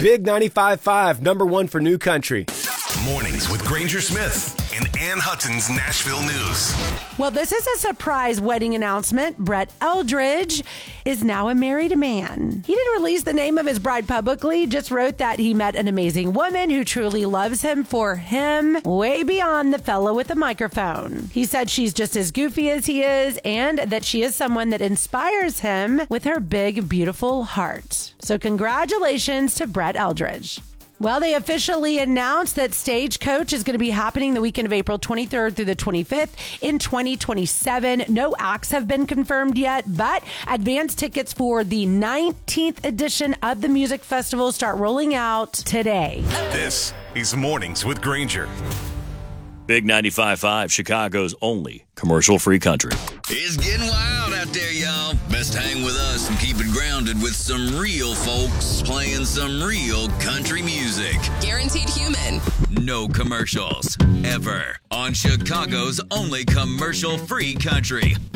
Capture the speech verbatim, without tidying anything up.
Big ninety-five point five, number one for new country. Mornings with Granger Smith and Ann Hutton's Nashville News. Well, this is a surprise wedding announcement. Brett Eldredge is now a married man. He didn't release the name of his bride publicly, just wrote that he met an amazing woman who truly loves him for him, way beyond the fellow with the microphone. He said she's just as goofy as he is and that she is someone that inspires him with her big, beautiful heart. So congratulations to Brett Eldredge. Well, they officially announced that Stagecoach is going to be happening the weekend of April twenty-third through the twenty-fifth in twenty twenty-seven. No acts have been confirmed yet, but advance tickets for the nineteenth edition of the music festival start rolling out today. This is Mornings with Granger. Big ninety-five point five, Chicago's only commercial-free country. It's getting wild out there, y'all. Best hang with us and keep it grounded with some real folks playing some real country music. Guaranteed human. No commercials, ever. On Chicago's only commercial-free country.